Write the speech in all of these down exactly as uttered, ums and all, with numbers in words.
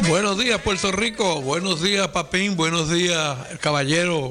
Buenos días, Puerto Rico. Buenos días, Papín. Buenos días, caballero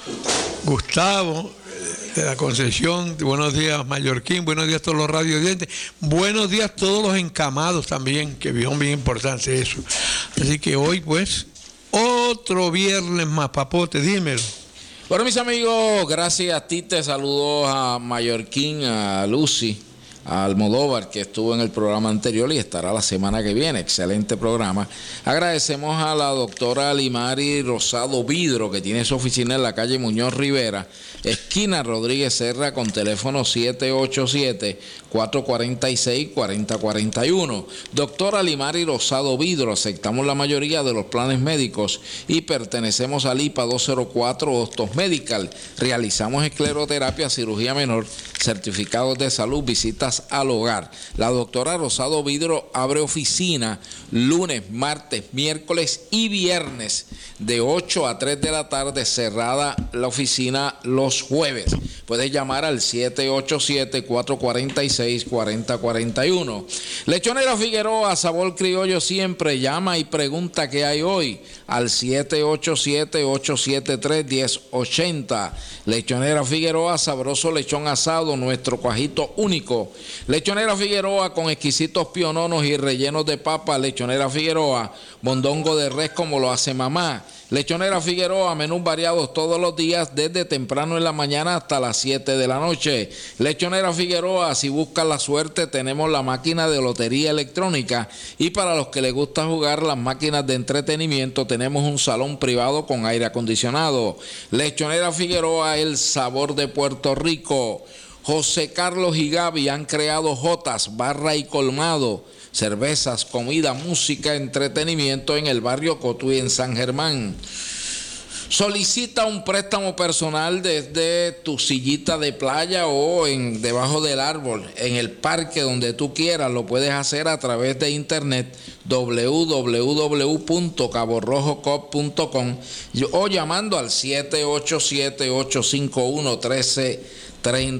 Gustavo de la Concepción. Buenos días, Mallorquín. Buenos días a todos los radiodientes. Buenos días a todos los encamados también, que son bien importante eso. Así que hoy, pues, otro viernes más, papote, dímelo. Bueno, mis amigos, gracias a ti. Te saludo a Mallorquín, a Lucy, a Almodóvar, que estuvo en el programa anterior y estará la semana que viene. Excelente programa. Agradecemos a la doctora Limari Rosado Vidro, que tiene su oficina en la calle Muñoz Rivera, esquina Rodríguez Serra, con teléfono siete ocho siete, cuatro cuatro seis, cuatro cero cuatro uno. Doctora Limari Rosado Vidro, aceptamos la mayoría de los planes médicos y pertenecemos al I P A doscientos cuatro Hostos Medical. Realizamos escleroterapia, cirugía menor, certificados de salud, visitas al hogar. La doctora Rosado Vidro abre oficina lunes, martes, miércoles y viernes de ocho a tres de la tarde, cerrada la oficina los jueves. Puedes llamar al siete ocho siete, cuatro cuatro seis, cuatro cero cuatro uno. Lechonera Figueroa, sabor criollo siempre. Llama y pregunta qué hay hoy al siete ocho siete, ocho siete tres, uno cero ocho cero. Lechonera Figueroa, sabroso lechón asado, nuestro cuajito único. Lechonera Figueroa, con exquisitos piononos y rellenos de papa. Lechonera Figueroa, mondongo de res como lo hace mamá. Lechonera Figueroa, menús variados todos los días desde temprano en la mañana hasta las siete de la noche. Lechonera Figueroa, si buscas la suerte, tenemos la máquina de lotería electrónica, y para los que les gusta jugar las máquinas de entretenimiento, tenemos un salón privado con aire acondicionado. Lechonera Figueroa, el sabor de Puerto Rico. José Carlos y Gaby han creado Jotas, barra y colmado, cervezas, comida, música, entretenimiento en el barrio Cotuí, en San Germán. Solicita un préstamo personal desde tu sillita de playa o en debajo del árbol, en el parque, donde tú quieras. Lo puedes hacer a través de internet, doble u doble u doble u punto cabo rojo cop punto com, o llamando al siete ocho siete, ocho cinco uno, uno tres tres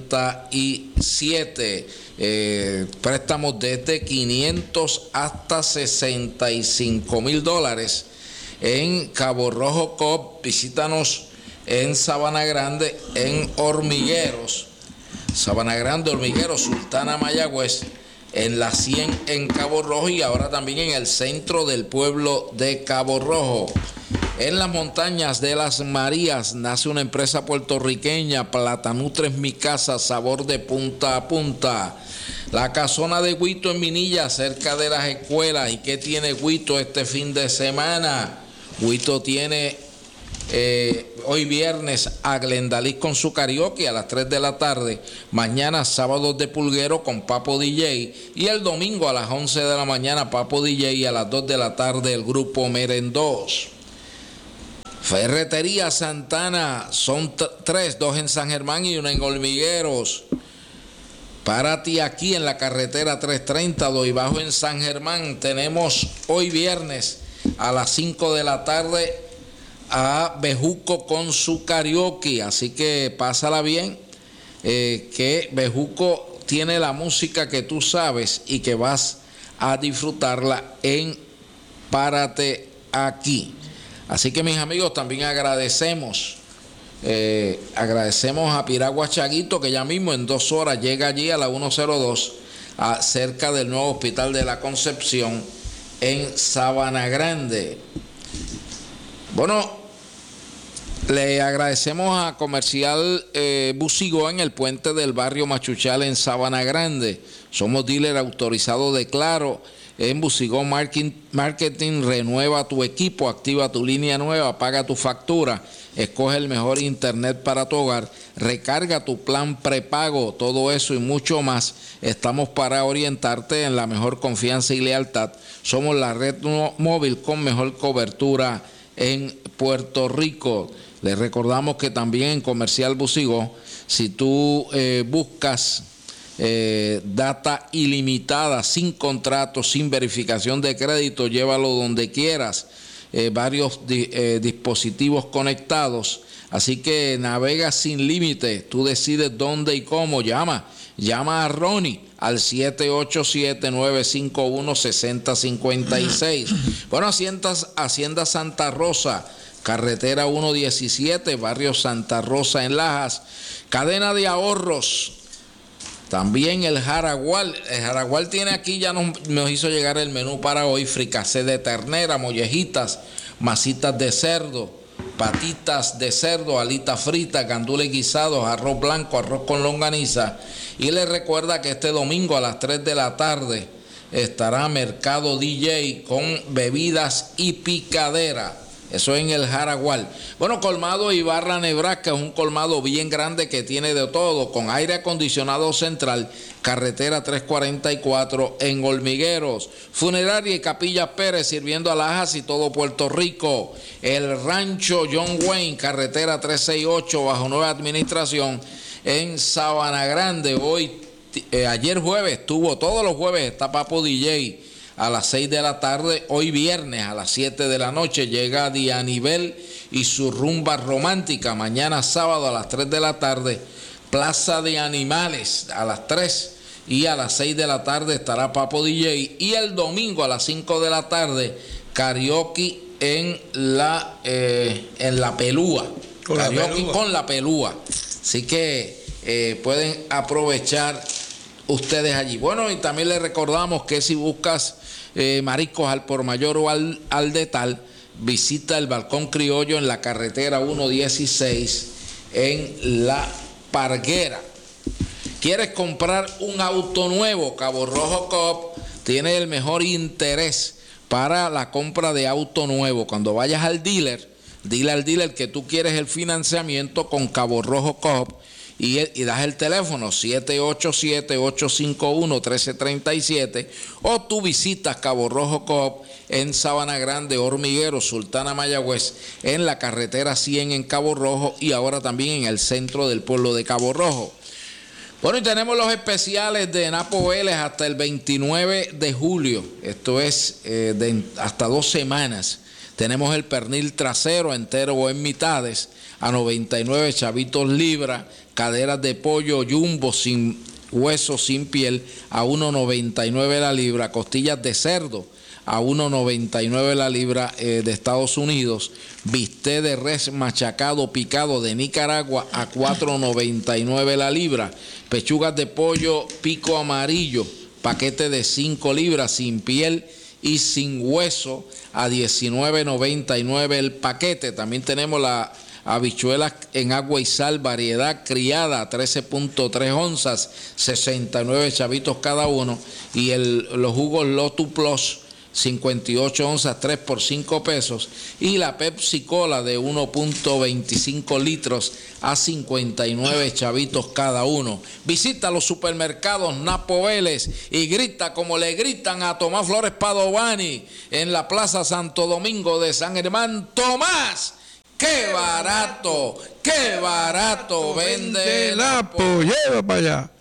siete. Eh, préstamos desde quinientos hasta sesenta y cinco mil dólares en Cabo Rojo Coop. Visítanos en Sabana Grande, en Hormigueros, Sabana Grande, Hormigueros, Sultana, Mayagüez, en la cien en Cabo Rojo, y ahora también en el centro del pueblo de Cabo Rojo. En las montañas de las Marías nace una empresa puertorriqueña, Platanutres Mi Casa, sabor de punta a punta. La casona de Guito en Minilla, cerca de las escuelas. ¿Y qué tiene Guito este fin de semana? Guito tiene eh, hoy viernes a Glendalí con su karaoke a las tres de la tarde. Mañana sábados de pulguero con Papo D J. Y el domingo a las once de la mañana Papo D J, y a las dos de la tarde el grupo Merendós. Ferretería Santana, son t- tres, dos en San Germán y una en Hormigueros. Para ti aquí en la carretera trescientos treinta, doy bajo en San Germán. Tenemos hoy viernes a las cinco de la tarde a Bejuco con su karaoke, así que pásala bien, eh, que Bejuco tiene la música que tú sabes y que vas a disfrutarla en Párate Aquí. Así que, mis amigos, también agradecemos eh, agradecemos a Piragua Chaguito, que ya mismo en dos horas llega allí a la ciento dos, a, cerca del nuevo Hospital de la Concepción en Sabana Grande. Bueno, le agradecemos a Comercial eh, Busigó en el puente del barrio Machuchal en Sabana Grande. Somos dealer autorizado de Claro. En Busigó Marketing, Marketing, renueva tu equipo, activa tu línea nueva, paga tu factura, escoge el mejor internet para tu hogar, recarga tu plan prepago, todo eso y mucho más. Estamos para orientarte en la mejor confianza y lealtad. Somos la red móvil con mejor cobertura en Puerto Rico. Les recordamos que también en Comercial Busigó, si tú eh, buscas Eh, data ilimitada, sin contrato, sin verificación de crédito, llévalo donde quieras, eh, varios di, eh, dispositivos conectados, así que navega sin límite. Tú decides dónde y cómo. Llama llama a Ronnie al siete ocho siete, nueve cinco uno, seis cero cinco seis. Bueno, Hacienda, Hacienda Santa Rosa, carretera ciento diecisiete, barrio Santa Rosa en Lajas. Cadena de ahorros, también el Jaragual. El Jaragual tiene aquí, ya nos, nos hizo llegar el menú para hoy: fricasé de ternera, mollejitas, masitas de cerdo, patitas de cerdo, alitas fritas, gandules guisados, arroz blanco, arroz con longaniza. Y les recuerda que este domingo a las tres de la tarde estará Mercado D J con bebidas y picadera. Eso en el Jaragual. Bueno, Colmado Ibarra, Nebraska, es un colmado bien grande que tiene de todo, con aire acondicionado central, carretera trescientos cuarenta y cuatro en Hormigueros. Funeraria y Capilla Pérez, sirviendo a Lajas y todo Puerto Rico. El Rancho John Wayne, carretera trescientos sesenta y ocho, bajo nueva administración, en Sabana Grande. Hoy, eh, ayer jueves, estuvo, todos los jueves está Papo D J a las seis de la tarde. Hoy viernes a las siete de la noche llega Dianibel y su rumba romántica. Mañana sábado a las tres de la tarde, Plaza de Animales a las tres, y a las seis de la tarde estará Papo D J. Y el domingo a las cinco de la tarde, karaoke en la, eh, en la Pelúa. Con karaoke la pelúa. con la Pelúa. Así que eh, pueden aprovechar ustedes allí. Bueno, y también les recordamos que si buscas eh, mariscos al por mayor o al, al de tal, visita el Balcón Criollo en la carretera ciento dieciséis en La Parguera. ¿Quieres comprar un auto nuevo? Cabo Rojo Coop tiene el mejor interés para la compra de auto nuevo. Cuando vayas al dealer, dile al dealer que tú quieres el financiamiento con Cabo Rojo Coop. Y, y das el teléfono siete ocho siete, ocho cinco uno, uno tres tres siete, o tú visitas Cabo Rojo Coop en Sabana Grande, Hormiguero, Sultana, Mayagüez, en la carretera cien en Cabo Rojo, y ahora también en el centro del pueblo de Cabo Rojo. Bueno, y tenemos los especiales de Napo Vélez hasta el veintinueve de julio. Esto es eh, de hasta dos semanas. Tenemos el pernil trasero entero o en mitades a noventa y nueve chavitos libra, caderas de pollo jumbo sin hueso, sin piel, a uno noventa y nueve la libra, costillas de cerdo a uno noventa y nueve la libra eh, de Estados Unidos, bistec de res machacado picado de Nicaragua a cuatro noventa y nueve la libra, pechugas de pollo pico amarillo, paquete de cinco libras sin piel y sin hueso a diecinueve noventa y nueve el paquete. También tenemos la habichuelas en agua y sal, variedad criada a trece punto tres onzas, sesenta y nueve chavitos cada uno. Y el, los jugos Lotus Plus, cincuenta y ocho onzas, tres por cinco pesos. Y la Pepsi Cola de uno punto veinticinco litros a cincuenta y nueve chavitos cada uno. Visita los supermercados Napo Vélez y grita como le gritan a Tomás Flores Padovani en la Plaza Santo Domingo de San Germán: ¡Tomás! ¡Qué barato! ¡Qué barato vende Napo! Lleva para allá.